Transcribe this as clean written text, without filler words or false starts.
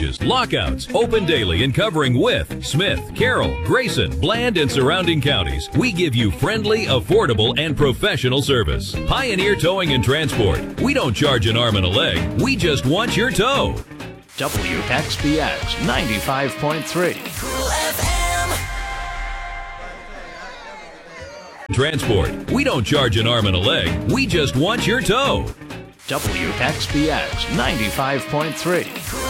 garages, lockouts, open daily and covering Wythe, Smith, Carroll, Grayson, Bland, and surrounding counties. We give you friendly, affordable, and professional service. Pioneer Towing and Transport. We don't charge an arm and a leg. We just want your tow. WXBX 95.3. Cool FM. Transport. We don't charge an arm and a leg. We just want your tow. WXBX 95.3. Cool